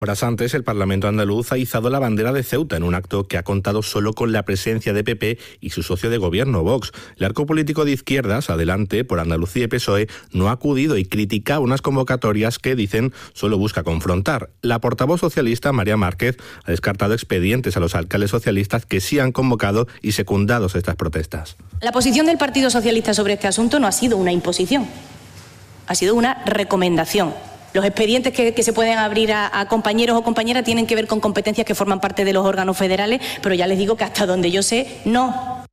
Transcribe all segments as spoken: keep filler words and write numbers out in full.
Horas antes, el Parlamento andaluz ha izado la bandera de Ceuta en un acto que ha contado solo con la presencia de P P y su socio de gobierno, Vox. El arco político de izquierdas, Adelante, por Andalucía y P S O E, no ha acudido y critica unas convocatorias que, dicen, solo busca confrontar. La portavoz socialista, María Márquez, ha descartado expedientes a los alcaldes socialistas que sí han convocado y secundado estas protestas. La posición del Partido Socialista sobre este asunto no ha sido una imposición, ha sido una recomendación. Los expedientes que, que se pueden abrir a, a compañeros o compañeras tienen que ver con competencias que forman parte de los órganos federales, pero ya les digo que hasta donde yo sé, no.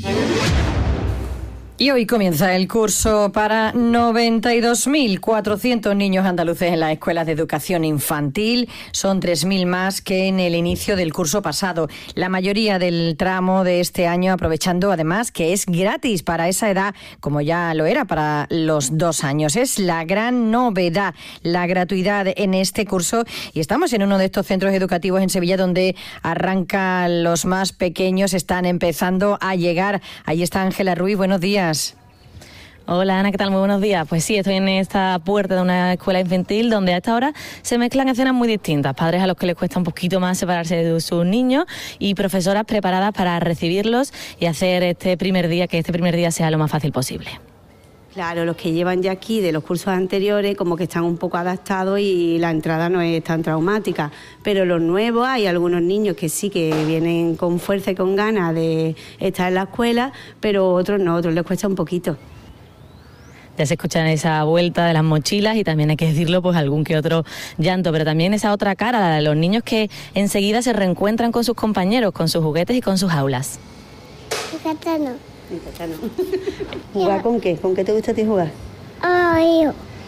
Y hoy comienza el curso para noventa y dos mil cuatrocientos niños andaluces en las escuelas de educación infantil. Son tres mil más que en el inicio del curso pasado. La mayoría del tramo de este año aprovechando además que es gratis para esa edad, como ya lo era para los dos años. Es la gran novedad, la gratuidad en este curso. Y estamos en uno de estos centros educativos en Sevilla donde arrancan los más pequeños, están empezando a llegar. Ahí está Ángela Ruiz, buenos días. Hola Ana, ¿qué tal? Muy buenos días. Pues sí, estoy en esta puerta de una escuela infantil donde a esta hora se mezclan escenas muy distintas. Padres a los que les cuesta un poquito más separarse de sus niños y profesoras preparadas para recibirlos y hacer este primer día, que este primer día sea lo más fácil posible. Claro, los que llevan ya aquí de los cursos anteriores como que están un poco adaptados y la entrada no es tan traumática, pero los nuevos, hay algunos niños que sí que vienen con fuerza y con ganas de estar en la escuela, pero otros no, otros les cuesta un poquito. Ya se escuchan esa vuelta de las mochilas y también hay que decirlo, pues algún que otro llanto, pero también esa otra cara, la de los niños que enseguida se reencuentran con sus compañeros, con sus juguetes y con sus aulas. Catano. ¿Jugar con qué? ¿Con qué te gusta a ti jugar? Ay,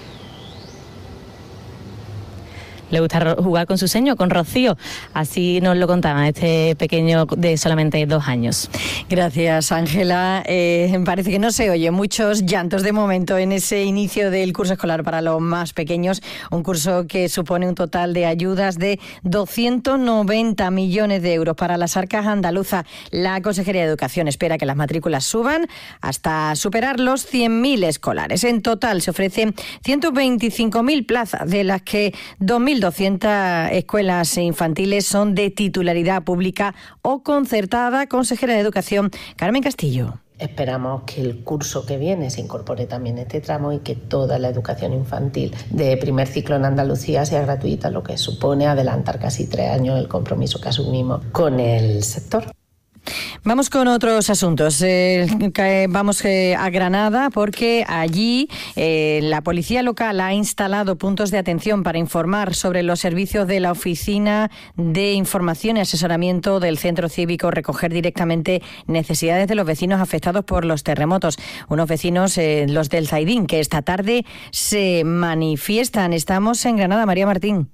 Le gusta jugar con su seño, con Rocío. Así nos lo contaba este pequeño de solamente dos años. Gracias, Ángela. Eh, parece que no se oye muchos llantos de momento en ese inicio del curso escolar para los más pequeños. Un curso que supone un total de ayudas de doscientos noventa millones de euros para las arcas andaluzas. La Consejería de Educación espera que las matrículas suban hasta superar los cien mil escolares. En total se ofrecen ciento veinticinco mil plazas, de las que dos mil doscientas escuelas infantiles son de titularidad pública o concertada. Consejera de Educación, Carmen Castillo. Esperamos que el curso que viene se incorpore también este tramo y que toda la educación infantil de primer ciclo en Andalucía sea gratuita, lo que supone adelantar casi tres años el compromiso que asumimos con el sector. Vamos con otros asuntos. Eh, vamos eh, a Granada porque allí eh, la policía local ha instalado puntos de atención para informar sobre los servicios de la Oficina de Información y Asesoramiento del Centro Cívico, recoger directamente necesidades de los vecinos afectados por los terremotos. Unos vecinos, eh, los del Zaidín, que esta tarde se manifiestan. Estamos en Granada, María Martín.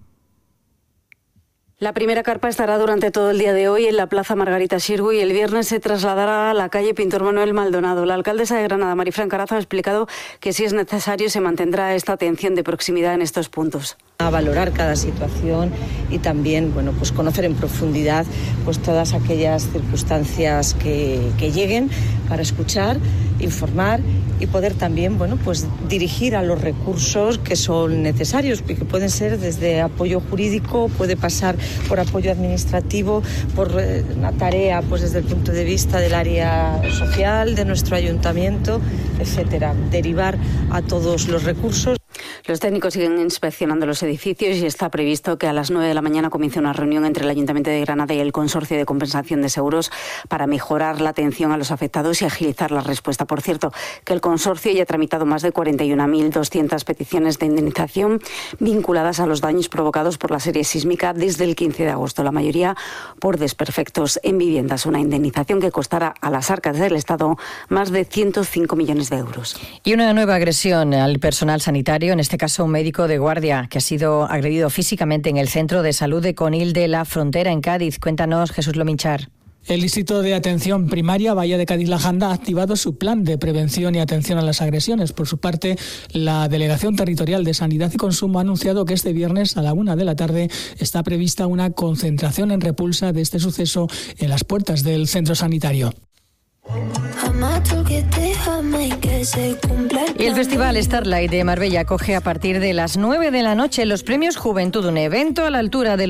La primera carpa estará durante todo el día de hoy en la Plaza Margarita Xirgu y el viernes se trasladará a la calle Pintor Manuel Maldonado. La alcaldesa de Granada, Marifran Carazo, ha explicado que si es necesario se mantendrá esta atención de proximidad en estos puntos. A valorar cada situación y también, bueno, pues conocer en profundidad pues todas aquellas circunstancias que, que lleguen para escuchar, informar y poder también, bueno, pues dirigir a los recursos que son necesarios, que pueden ser desde apoyo jurídico, puede pasar por apoyo administrativo, por eh, una tarea pues desde el punto de vista del área social, de nuestro ayuntamiento, etcétera. Derivar a todos los recursos. Los técnicos siguen inspeccionando los edificios y está previsto que a las nueve de la mañana comience una reunión entre el Ayuntamiento de Granada y el Consorcio de Compensación de Seguros para mejorar la atención a los afectados y agilizar la respuesta. Por cierto, que el consorcio ya ha tramitado más de cuarenta y una mil doscientas peticiones de indemnización vinculadas a los daños provocados por la serie sísmica desde el quince de agosto, la mayoría por desperfectos en viviendas. Una indemnización que costará a las arcas del Estado más de ciento cinco millones de euros. Y una nueva agresión al personal sanitario, en este caso un médico de guardia que ha sido agredido físicamente en el Centro de Salud de Conil de la Frontera, en Cádiz. Cuéntanos, Jesús Lominchar. El Distrito de Atención Primaria Bahía de Cádiz-La Janda ha activado su plan de prevención y atención a las agresiones. Por su parte, la Delegación Territorial de Sanidad y Consumo ha anunciado que este viernes a la una de la tarde está prevista una concentración en repulsa de este suceso en las puertas del centro sanitario. Y el Festival Starlight de Marbella acoge a partir de las nueve de la noche los premios Juventud, un evento a la altura de los